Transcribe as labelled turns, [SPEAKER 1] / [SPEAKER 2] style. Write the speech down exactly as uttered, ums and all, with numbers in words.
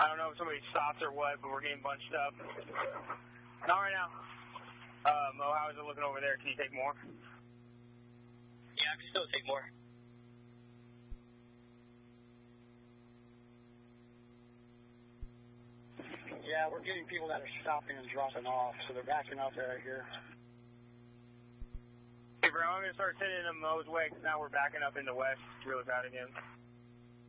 [SPEAKER 1] I don't know if somebody stops or what, but we're getting bunched up. Not right now. Uh, Mo, how is it looking over there? Can you take more?
[SPEAKER 2] Yeah, I can still take more.
[SPEAKER 3] Yeah, we're getting people that are stopping and dropping off, so they're backing up right here.
[SPEAKER 1] Hey, bro, I'm going to start sending them Mo's way, because now we're backing up into west really bad again.